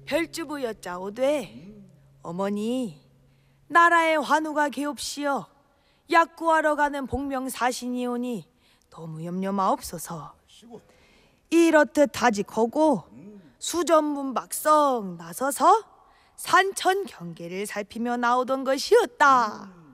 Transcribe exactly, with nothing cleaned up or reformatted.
별주부였자오되 어머니 나라의 환우가 개옵시어 약구하러 가는 복명사신이오니 너무 염려마옵소서. 이렇듯 하직하고 수전문박성 나서서 산천 경계를 살피며 나오던 것이었다.